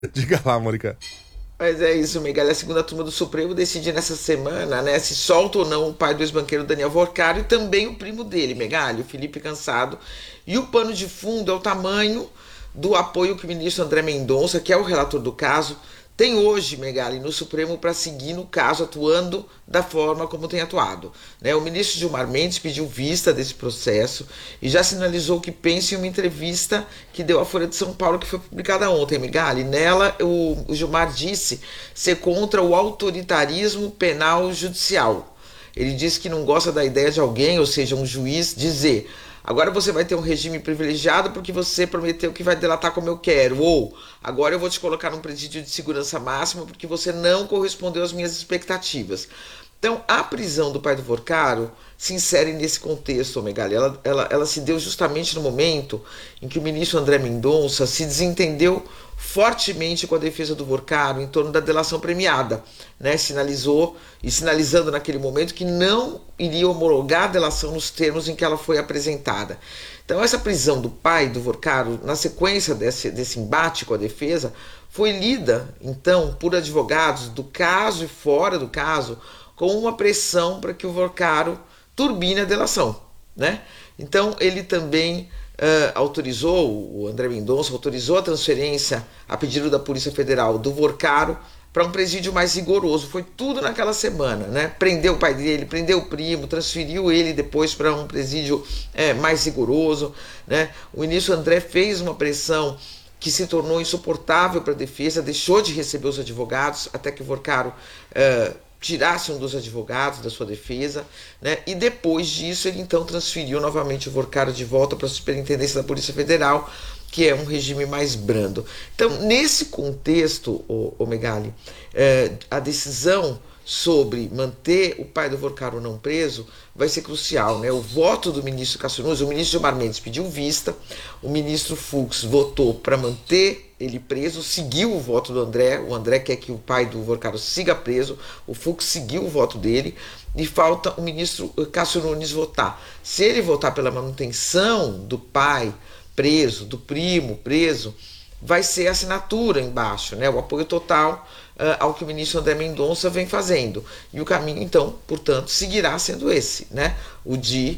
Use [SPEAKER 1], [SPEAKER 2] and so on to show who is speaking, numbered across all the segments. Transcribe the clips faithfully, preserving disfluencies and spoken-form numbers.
[SPEAKER 1] Diga lá, Mônica.
[SPEAKER 2] Mas é isso, Miguel. A segunda turma do Supremo decide nessa semana, né, se solta ou não o pai do ex-banqueiro Daniel Vorcaro e também o primo dele, Megali, o Felipe Cansado. E o pano de fundo é o tamanho do apoio que o ministro André Mendonça, que é o relator do caso, tem hoje, Megali, no Supremo para seguir no caso, atuando da forma como tem atuado. Né? O ministro Gilmar Mendes pediu vista desse processo e já sinalizou que pensa em uma entrevista que deu à Folha de São Paulo, que foi publicada ontem, Megali. Nela, o, o Gilmar disse ser contra o autoritarismo penal judicial. Ele disse que não gosta da ideia de alguém, ou seja, um juiz, dizer: agora você vai ter um regime privilegiado porque você prometeu que vai delatar como eu quero. Ou, agora eu vou te colocar num presídio de segurança máxima porque você não correspondeu às minhas expectativas. Então, a prisão do pai do Vorcaro se insere nesse contexto, Megali. Ela, ela, ela se deu justamente no momento em que o ministro André Mendonça se desentendeu fortemente com a defesa do Vorcaro em torno da delação premiada, né? Sinalizou e sinalizando naquele momento que não iria homologar a delação nos termos em que ela foi apresentada. Então, essa prisão do pai do Vorcaro, na sequência desse, desse embate com a defesa, foi lida então por advogados do caso e fora do caso com uma pressão para que o Vorcaro turbine a delação, né? Então, ele também Uh, autorizou, o André Mendonça autorizou a transferência, a pedido da Polícia Federal, do Vorcaro para um presídio mais rigoroso. Foi tudo naquela semana, né? Prendeu o pai dele, prendeu o primo, transferiu ele depois para um presídio é, mais rigoroso, né? O ministro André fez uma pressão que se tornou insuportável para a defesa, deixou de receber os advogados até que o Vorcaro uh, tirasse um dos advogados da sua defesa, né? E depois disso ele então transferiu novamente o Vorcaro de volta para a Superintendência da Polícia Federal, que é um regime mais brando. Então, nesse contexto, o, o Megali, é, a decisão sobre manter o pai do Vorcaro não preso vai ser crucial, né? O voto do ministro Cássio Nunes, o ministro Gilmar Mendes pediu vista, o ministro Fux votou para manter ele preso, seguiu o voto do André, o André quer que o pai do Vorcaro siga preso, o Fux seguiu o voto dele, e falta o ministro Cássio Nunes votar. Se ele votar pela manutenção do pai preso, do primo preso, vai ser a assinatura embaixo, né? O apoio total uh, ao que o ministro André Mendonça vem fazendo. E o caminho, então, portanto, seguirá sendo esse, né? O de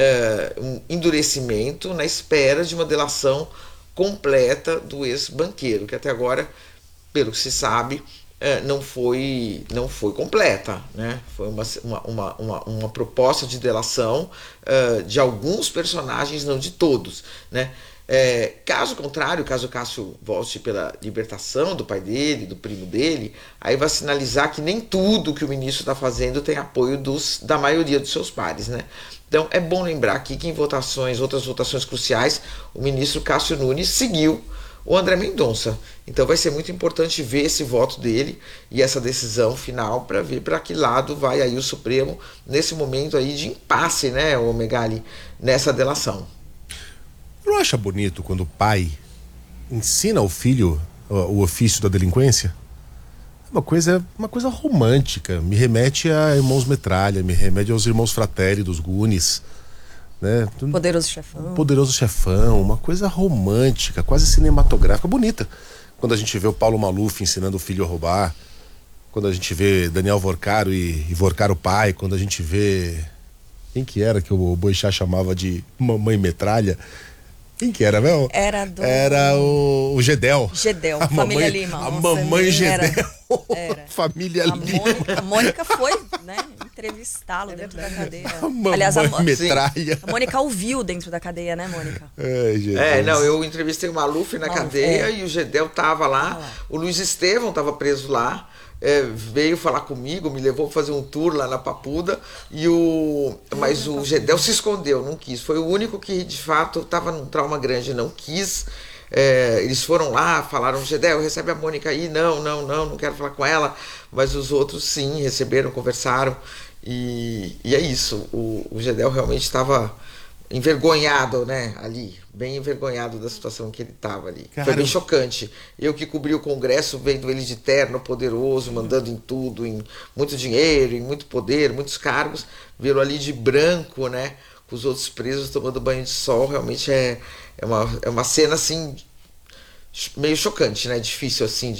[SPEAKER 2] uh, um endurecimento na espera de uma delação completa do ex-banqueiro, que até agora, pelo que se sabe, uh, não foi, não foi completa, né? Foi uma, uma, uma, uma proposta de delação uh, de alguns personagens, não de todos, né? É, caso contrário, caso o Cássio volte pela libertação do pai dele, do primo dele, aí vai sinalizar que nem tudo que o ministro está fazendo tem apoio dos, da maioria dos seus pares, né? Então é bom lembrar aqui que em votações, outras votações cruciais, o ministro Cássio Nunes seguiu o André Mendonça. Então vai ser muito importante ver esse voto dele e essa decisão final para ver para que lado vai aí o Supremo nesse momento aí de impasse, né, o Megali, nessa delação.
[SPEAKER 1] Não acha bonito quando o pai ensina ao filho o, o ofício da delinquência? É uma coisa, uma coisa romântica. Me remete a Irmãos Metralha, me remete aos Irmãos Fratelli dos Goonies, né?
[SPEAKER 3] Poderoso Chefão.
[SPEAKER 1] Poderoso Chefão, uma coisa romântica, quase cinematográfica, bonita. Quando a gente vê o Paulo Maluf ensinando o filho a roubar, quando a gente vê Daniel Vorcaro e, e Vorcaro pai, quando a gente vê... Quem que era que o Boixá chamava de Mamãe Metralha? Quem que era, mesmo?
[SPEAKER 3] Era do...
[SPEAKER 1] Era o, o Gedel.
[SPEAKER 3] Gedel,
[SPEAKER 1] a
[SPEAKER 3] família
[SPEAKER 1] mamãe,
[SPEAKER 3] Lima.
[SPEAKER 1] A
[SPEAKER 3] Nossa,
[SPEAKER 1] mamãe Gedel.
[SPEAKER 3] Era, era.
[SPEAKER 1] Família
[SPEAKER 3] a
[SPEAKER 1] Lima.
[SPEAKER 3] Mônica, a Mônica foi, né, entrevistá-lo dentro da cadeia.
[SPEAKER 1] A mamãe
[SPEAKER 3] Aliás, a,
[SPEAKER 1] Metralha.
[SPEAKER 3] a Mônica ouviu dentro da cadeia, né, Mônica?
[SPEAKER 1] É,
[SPEAKER 2] é não, eu entrevistei o Maluf na Maluf, cadeia é. E o Gedel tava lá, ah, lá. O Luiz Estevão tava preso lá. É, veio falar comigo, me levou para fazer um tour lá na Papuda, e o, mas o Gedel se escondeu, não quis. Foi o único que de fato estava num trauma grande, não quis. É, eles foram lá, falaram: Gedel, recebe a Mônica aí. Não, não, não, não quero falar com ela. Mas os outros sim, receberam, conversaram, e, e é isso. O, o Gedel realmente estava envergonhado, né, ali, bem envergonhado da situação que ele estava ali. Cara, foi bem chocante. Eu que cobri o Congresso, vendo ele de terno, poderoso, mandando em tudo, em muito dinheiro, em muito poder, muitos cargos, vê-lo ali de branco, né, com os outros presos tomando banho de sol, realmente é, é, uma, é uma cena assim meio chocante, né? Difícil assim